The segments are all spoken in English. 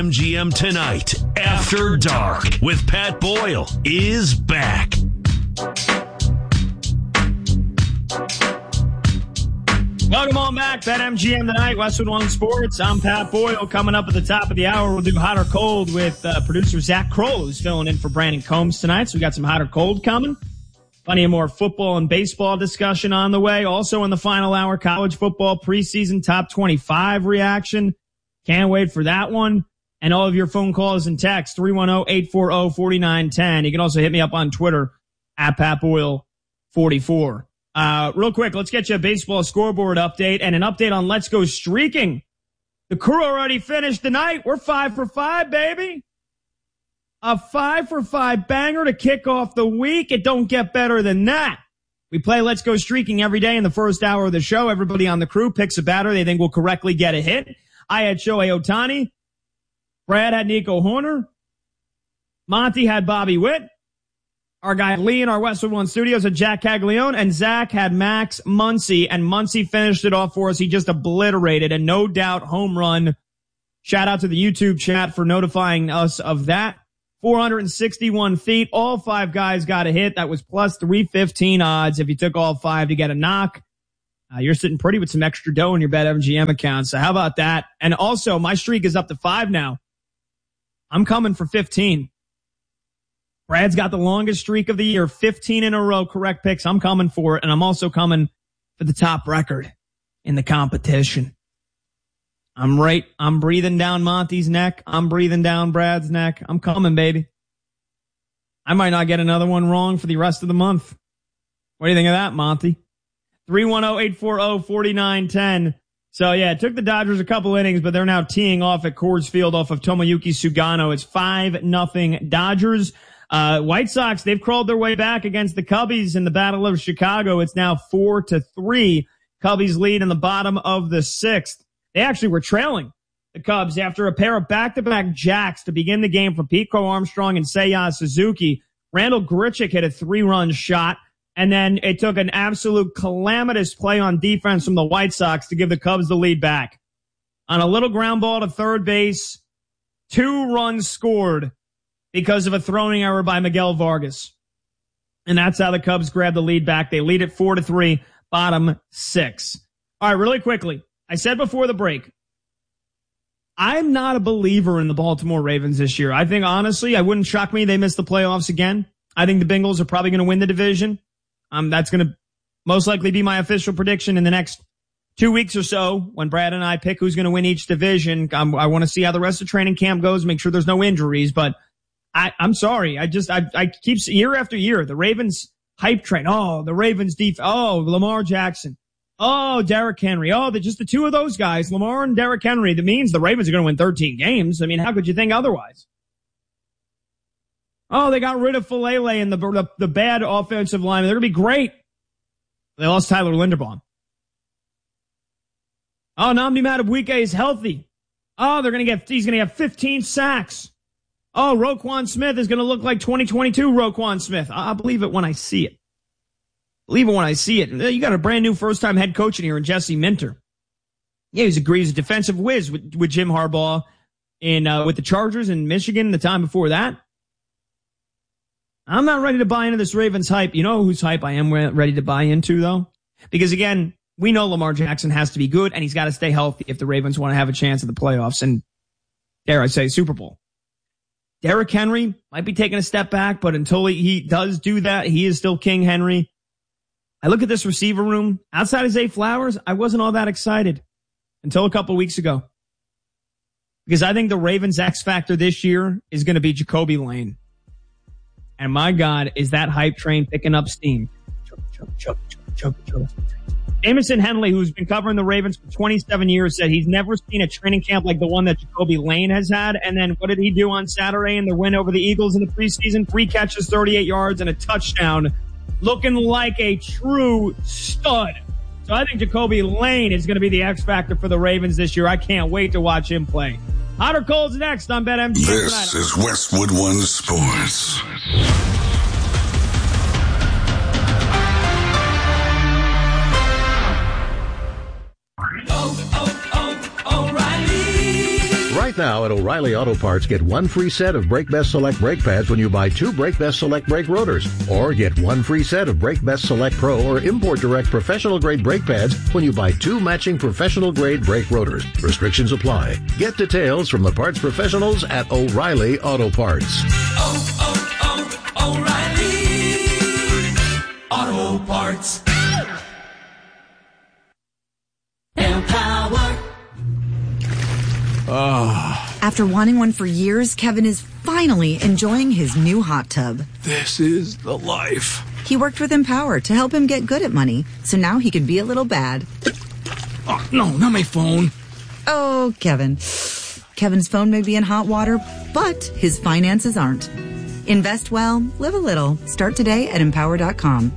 BetMGM tonight. After Dark with Pat Boyle is back. Welcome on back. BetMGM tonight. Westwood One Sports. I'm Pat Boyle. Coming up at the top of the hour, we'll do Hot or Cold with producer Zach Kroll, who's filling in for Brandon Combs tonight. So we got some Hot or Cold coming. Plenty of more football and baseball discussion on the way. Also in the final hour, college football preseason top 25 reaction. Can't wait for that one. And all of your phone calls and texts, 310-840-4910. You can also hit me up on Twitter at PatBoyle44. Real quick, let's get you a baseball scoreboard update and an update on Let's Go Streaking. The crew already finished the night. We're 5 for 5, baby. A 5 for 5 banger to kick off the week. It don't get better than that. We play Let's Go Streaking every day in the first hour of the show. Everybody on the crew picks a batter they think will correctly get a hit. I had Shohei Ohtani. Brad had Nico Horner. Monty had Bobby Witt. Our guy Lee in our Westwood One studios had Jack Caglione. And Zach had Max Muncy. And Muncy finished it off for us. He just obliterated a no doubt home run. Shout out to the YouTube chat for notifying us of that. 461 feet. All 5 guys got a hit. That was plus 315 odds. If you took all 5 to get a knock, you're sitting pretty with some extra dough in your BetMGM account. So how about that? And also, my streak is up to 5 now. I'm coming for 15. Brad's got the longest streak of the year, 15 in a row, correct picks. I'm coming for it. And I'm also coming for the top record in the competition. I'm breathing down Monty's neck. I'm breathing down Brad's neck. I'm coming, baby. I might not get another one wrong for the rest of the month. What do you think of that, Monty? 310-840-4910. So, yeah, it took the Dodgers a couple innings, but they're now teeing off at Coors Field off of Tomoyuki Sugano. It's 5-0 Dodgers. White Sox, they've crawled their way back against the Cubbies in the Battle of Chicago. It's now 4-3. Cubbies lead in the bottom of the 6th. They actually were trailing the Cubs after a pair of back-to-back jacks to begin the game from Pete Crow Armstrong and Seiya Suzuki. Randall Grichuk hit a 3-run shot, and then it took an absolute calamitous play on defense from the White Sox to give the Cubs the lead back. On a little ground ball to third base, 2 runs scored because of a throwing error by Miguel Vargas. And that's how the Cubs grabbed the lead back. They lead it 4-3, bottom 6. All right, really quickly. I said before the break, I'm not a believer in the Baltimore Ravens this year. I think, honestly, it wouldn't shock me they miss the playoffs again. I think the Bengals are probably going to win the division. That's going to most likely be my official prediction in the next 2 weeks or so when Brad and I pick who's going to win each division. I want to see how the rest of training camp goes, make sure there's no injuries. But I'm sorry. I keep year after year, the Ravens hype train. Oh, the Ravens defense. Oh, Lamar Jackson. Oh, Derrick Henry. Oh, just the 2 of those guys, Lamar and Derrick Henry. That means the Ravens are going to win 13 games. I mean, how could you think otherwise? Oh, they got rid of Falele and the bad offensive line. They're going to be great. They lost Tyler Linderbaum. Oh, Nnamdi Madubuike is healthy. Oh, he's going to have 15 sacks. Oh, Roquan Smith is going to look like 2022 Roquan Smith. I'll believe it when I see it. Believe it when I see it. You got a brand new first-time head coach in here in Jesse Minter. Yeah, he's a defensive whiz with Jim Harbaugh with the Chargers in Michigan the time before that. I'm not ready to buy into this Ravens hype. You know whose hype I am ready to buy into, though? Because, again, we know Lamar Jackson has to be good, and he's got to stay healthy if the Ravens want to have a chance at the playoffs and, dare I say, Super Bowl. Derrick Henry might be taking a step back, but until he does do that, he is still King Henry. I look at this receiver room. Outside of Zay Flowers, I wasn't all that excited until a couple weeks ago. Because I think the Ravens' X factor this year is going to be Jacoby Lane. And my God, is that hype train picking up steam. Jameson Henley, who's been covering the Ravens for 27 years, said he's never seen a training camp like the one that Jacoby Lane has had. And then what did he do on Saturday in the win over the Eagles in the preseason? 3 catches, 38 yards, and a touchdown. Looking like a true stud. So I think Jacoby Lane is going to be the X factor for the Ravens this year. I can't wait to watch him play. Hot or Cold's next on BetMGM This tonight. is Westwood One Sports. Right now at O'Reilly Auto Parts, get one free set of Brake Best Select brake pads when you buy 2 Brake Best Select brake rotors. Or get one free set of Brake Best Select Pro or Import Direct professional grade brake pads when you buy 2 matching professional grade brake rotors. Restrictions apply. Get details from the parts professionals at O'Reilly Auto Parts. O'Reilly Auto Parts. Empower. After wanting one for years, Kevin is finally enjoying his new hot tub. This is the life. He worked with Empower to help him get good at money, so now he can be a little bad. Oh, no, not my phone. Oh, Kevin. Kevin's phone may be in hot water, but his finances aren't. Invest well, live a little. Start today at Empower.com.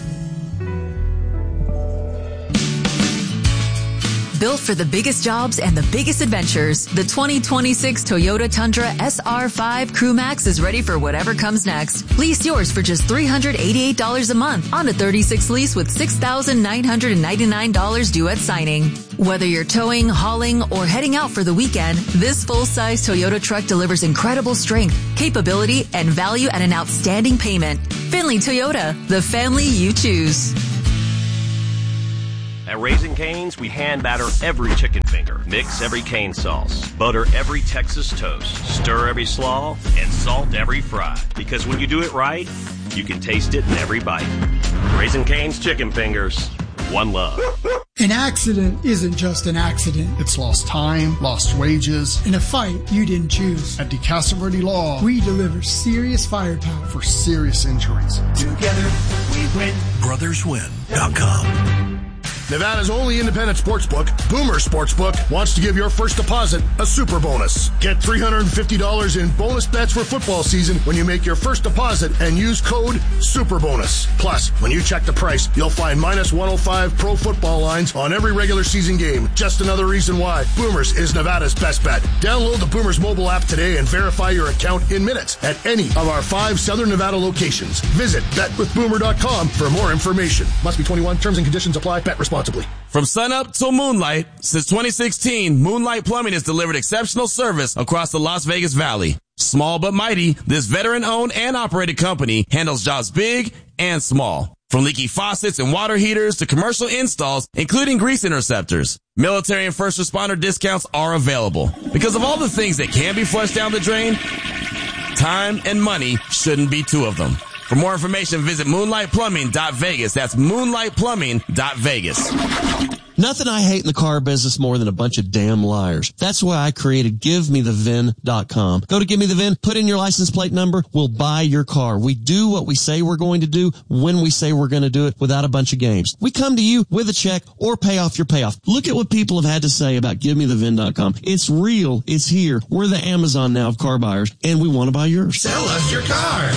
Built for the biggest jobs and the biggest adventures, the 2026 Toyota Tundra SR5 Crew Max is ready for whatever comes next. Lease yours for just $388 a month on a 36 lease with $6,999 due at signing. Whether you're towing, hauling, or heading out for the weekend, this full-size Toyota truck delivers incredible strength, capability, and value at an outstanding payment. Finley Toyota, the family you choose. At Raising Cane's, we hand batter every chicken finger, mix every cane sauce, butter every Texas toast, stir every slaw, and salt every fry. Because when you do it right, you can taste it in every bite. Raising Cane's chicken fingers. One love. An accident isn't just an accident. It's lost time, lost wages, in a fight you didn't choose. At DeCasa Verde Law, we deliver serious firepower for serious injuries. Together we win. BrothersWin.com. Nevada's only independent sportsbook, Boomer Sportsbook, wants to give your first deposit a super bonus. Get $350 in bonus bets for football season when you make your first deposit and use code SUPERBONUS. Plus, when you check the price, you'll find minus 105 pro football lines on every regular season game. Just another reason why Boomers is Nevada's best bet. Download the Boomers mobile app today and verify your account in minutes at any of our 5 Southern Nevada locations. Visit betwithboomer.com for more information. Must be 21. Terms and conditions apply. Bet responsibly. From sunup till moonlight, since 2016, Moonlight Plumbing has delivered exceptional service across the Las Vegas Valley. Small but mighty, this veteran-owned and operated company handles jobs big and small. From leaky faucets and water heaters to commercial installs, including grease interceptors. Military and first responder discounts are available. Because of all the things that can be flushed down the drain, time and money shouldn't be 2 of them. For more information, visit moonlightplumbing.vegas. That's moonlightplumbing.vegas. Nothing I hate in the car business more than a bunch of damn liars. That's why I created GiveMeTheVIN.com. Go to Give Me the VIN, put in your license plate number, we'll buy your car. We do what we say we're going to do when we say we're going to do it without a bunch of games. We come to you with a check or pay off your payoff. Look at what people have had to say about GiveMeTheVIN.com. It's real. It's here. We're the Amazon now of car buyers, and we want to buy yours. Sell us your car.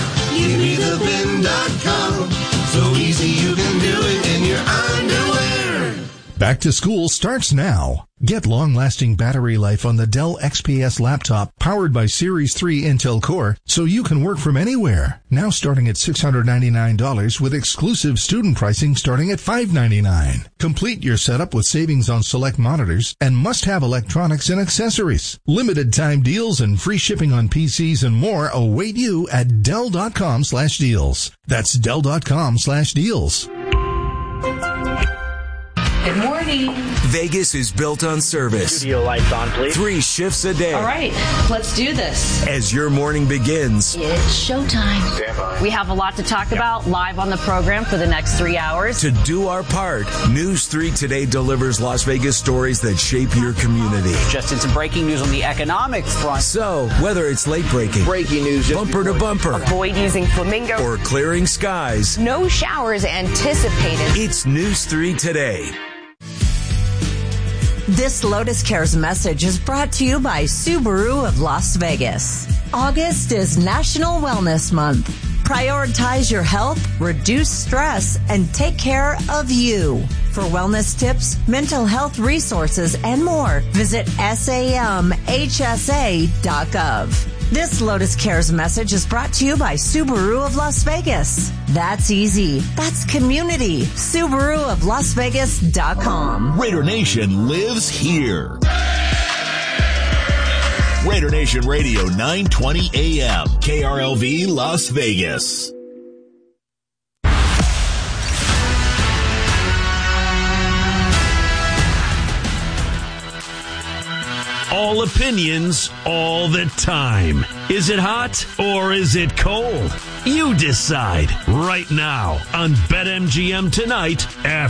GiveMeTheVIN.com. So easy you can do it in your underwear. Back to school starts now. Get long-lasting battery life on the Dell XPS laptop powered by Series 3 Intel Core so you can work from anywhere. Now starting at $699 with exclusive student pricing starting at $599. Complete your setup with savings on select monitors and must-have electronics and accessories. Limited time deals and free shipping on PCs and more await you at Dell.com/deals. That's Dell.com/deals. Good morning. Vegas is built on service. Studio lights on, please. 3 shifts a day. All right, let's do this. As your morning begins, it's showtime. Stand by. We have a lot to talk about live on the program for the next 3 hours. To do our part, News 3 Today delivers Las Vegas stories that shape your community. Just in some breaking news on the economic front. So, whether it's late breaking, breaking news, bumper to bumper, avoid using Flamingo, or clearing skies, no showers anticipated. It's News 3 Today. This Lotus Cares message is brought to you by Subaru of Las Vegas. August is National Wellness Month. Prioritize your health, reduce stress, and take care of you. For wellness tips, mental health resources, and more, visit samhsa.gov. This Lotus Cares message is brought to you by Subaru of Las Vegas. That's easy. That's community. Subaru of LasVegas.com. Raider Nation lives here. Raider Nation Radio 920 AM, KRLV Las Vegas. All opinions, all the time. Is it hot or is it cold? You decide right now on BetMGM tonight after